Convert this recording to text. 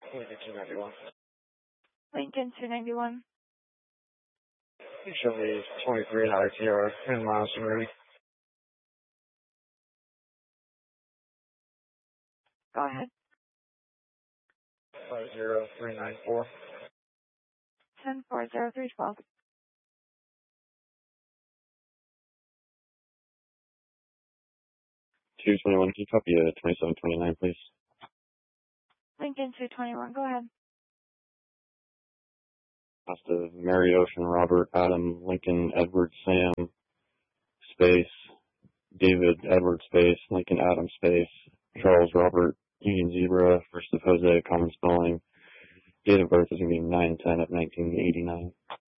Lincoln 291. Lincoln 291. Show me 23 ITR, 10 miles from ready. Go ahead. 50394. 10-40312. Can you copy 2729, please? Lincoln 221, go ahead. Pasta, Mary, Ocean, Robert, Adam, Lincoln, Edward, Sam, space, David, Edward, space, Lincoln, Adam, space, Charles, Robert, Union Zebra, first of Jose, common spelling. Date of birth is going to be 9/10 of 1989.